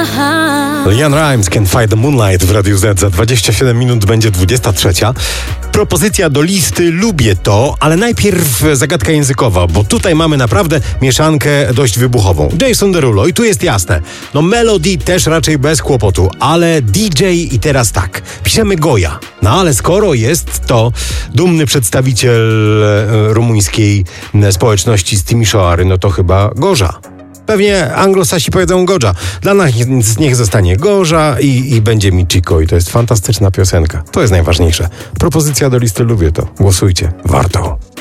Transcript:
LeAnn Rimes, Can't Fight the Moonlight w Radiu Z. Za 27 minut będzie 23. Propozycja do listy Lubię to, ale najpierw zagadka językowa, bo tutaj mamy naprawdę mieszankę dość wybuchową. Jason Derulo i tu jest jasne. No melody też raczej bez kłopotu, ale DJ i teraz tak. Piszemy Goja. No ale skoro jest to dumny przedstawiciel rumuńskiej społeczności z Timișoary, no to chyba Gorza. Pewnie anglosasi powiedzą Goja. Dla nas niech zostanie Gorza i będzie mi Chico. I to jest fantastyczna piosenka. To jest najważniejsze. Propozycja do listy Lubię to. Głosujcie. Warto.